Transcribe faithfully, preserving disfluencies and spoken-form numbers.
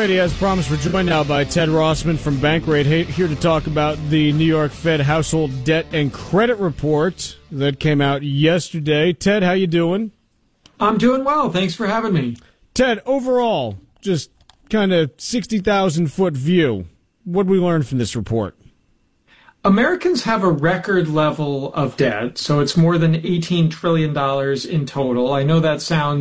righty, as promised, we're joined now by Ted Rossman from Bankrate, here to talk about the New York Fed Household Debt and Credit Report that came out yesterday. Ted, how you doing? I'm doing well. Thanks for having me. Ted, overall, just kind of sixty thousand foot view, what did we learn from this report? Americans have a record level of debt, so it's more than eighteen trillion dollars in total. I know that sounds